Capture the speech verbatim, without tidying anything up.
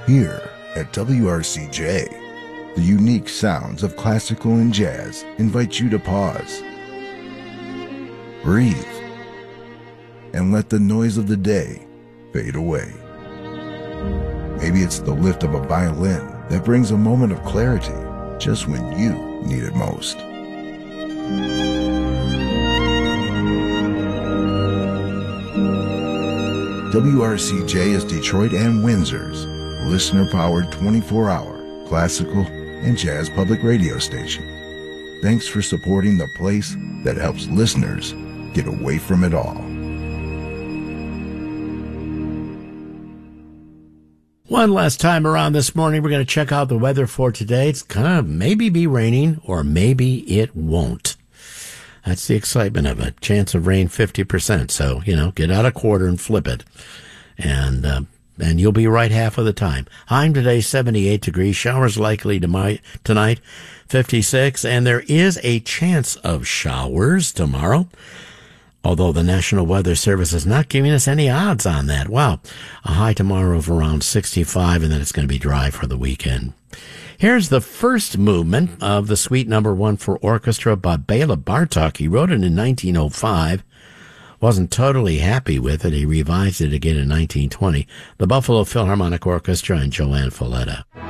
Here at W R C J, the unique sounds of classical and jazz invite you to pause, breathe, and let the noise of the day fade away. Maybe it's the lift of a violin that brings a moment of clarity just when you need it most. W R C J is Detroit and Windsor's listener-powered twenty-four hour classical and jazz public radio station. Thanks for supporting the place that helps listeners get away from it all. One last time around this morning, we're going to check out the weather for today. It's going to maybe be raining, or maybe it won't. That's the excitement of it. Chance of rain fifty percent. So, you know, get out a quarter and flip it. And, uh, and you'll be right half of the time. High today, seventy-eight degrees. Showers likely tonight, fifty-six. And there is a chance of showers tomorrow, although the National Weather Service is not giving us any odds on that. Wow. A high tomorrow of around sixty-five, and then it's going to be dry for the weekend. Here's the first movement of the Suite Number One for Orchestra by Bela Bartok. He wrote it in nineteen oh five. Wasn't totally happy with it. He revised it again in nineteen twenty. The Buffalo Philharmonic Orchestra and Joanne Falletta.